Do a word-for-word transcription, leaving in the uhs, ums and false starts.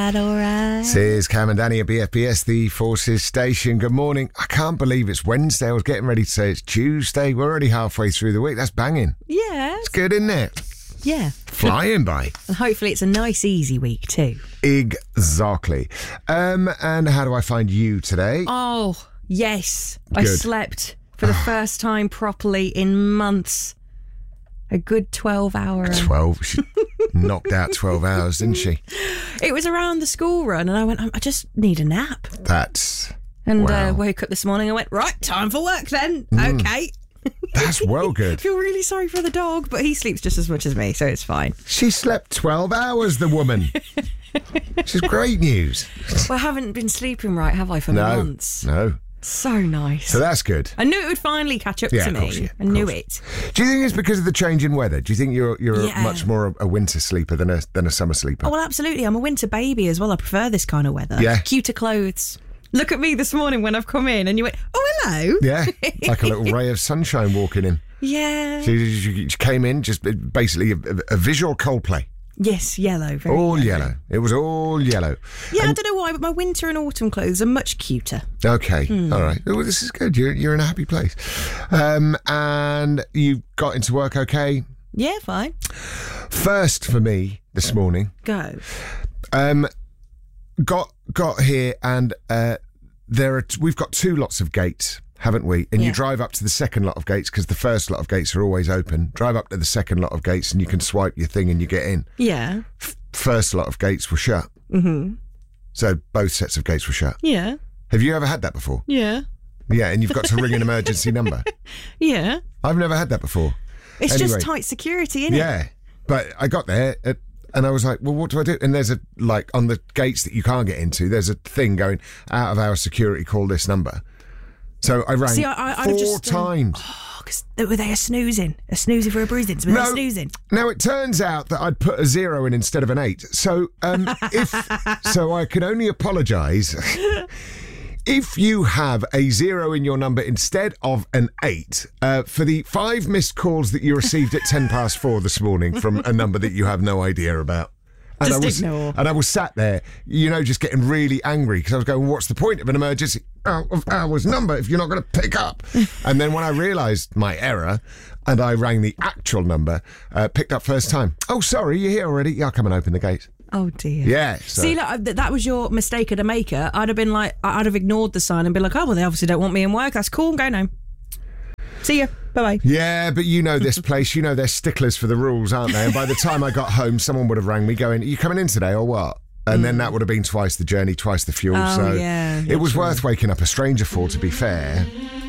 that all right? Says Cam and Danny at B F B S, the Forces Station. Good morning. I can't believe it's Wednesday. I was getting ready to say it's Tuesday. We're already halfway through the week. That's banging. Yeah. It's good, isn't it? Yeah. Flying by. And hopefully it's a nice, easy week too. Exactly. Um, and how do I find you today? Oh, yes. I Good. slept for the first time properly in months. A good twelve hour. twelve. She knocked out twelve hours, didn't she? It was around the school run and I went, I just need a nap. That's... And wow. uh, woke up this morning and went, right, time for work then. Mm. Okay. That's well I good. feel really sorry for the dog, but he sleeps just as much as me, so it's fine. She slept twelve hours, the woman. Which is great news. Well, I haven't been sleeping right, have I, for No, months? no. So nice. So that's good. I knew it would finally catch up Yeah, to of me. course, yeah, I of knew course. it. Do you think it's because of the change in weather? Do you think you're you're Yeah. much more a winter sleeper than a than a summer sleeper? Oh, well, absolutely. I'm a winter baby as well. I prefer this kind of weather. Yeah. Cuter clothes. Look at me this morning when I've come in and you went, oh, hello. Yeah, like a little ray of sunshine walking in. Yeah. She, she, she came in just basically a, a visual Coldplay. Yes, yellow. Very All yellow. It was all yellow. Yeah, And- I don't know why, but my winter and autumn clothes are much cuter. Okay, Hmm. all right. Well, this is good. You're you're in a happy place, um, and you got into work okay. Yeah, fine. First for me this morning, Go. um, got got here and uh, there are we've got two lots of gates, haven't we? And Yeah. you drive up to the second lot of gates because the first lot of gates are always open. Drive up to the second lot of gates and you can swipe your thing and you get in. Yeah. F- first lot of gates were shut, Mm-hmm. so both sets of gates were shut. Yeah. Have you ever had that before? Yeah. Yeah, and you've got to ring an emergency number. Yeah. I've never had that before. It's Anyway. just tight security, isn't it? Yeah, but I got there at, and I was like, well, what do I do? And there's a, like, on the gates that you can't get into, there's a thing going, out of our security, call this number. So I rang See, I- I- I'd four have just, um, times. Oh, because were they a snoozing? A snoozing for a bruising? Were No. they snoozing? Now, it turns out that I'd put a zero in instead of an eight. So, um, if, so I can only apologise. If you have a zero in your number instead of an eight, uh, for the five missed calls that you received at ten past four this morning from a number that you have no idea about. And Just I was, ignore. And I was sat there, you know, just getting really angry because I was going, well, what's the point of an emergency out of hours number if you're not going to pick up? And then when I realised my error and I rang the actual number, uh, picked up first time. Oh, sorry, you're here already? Yeah, I'll come and open the gate. Oh, dear. Yeah. So. See, like, th- that was your mistake at a maker. I'd have been like, I'd have ignored the sign and been like, oh, well, they obviously don't want me in work. That's cool. I'm going home. See ya. Bye-bye. Yeah, but you know this place. You know they're sticklers for the rules, aren't they? And by the time I got home, someone would have rang me going, are you coming in today or what? And then that would have been twice the journey, twice the fuel. Oh, so yeah, it was true. worth waking up a stranger for, to be fair.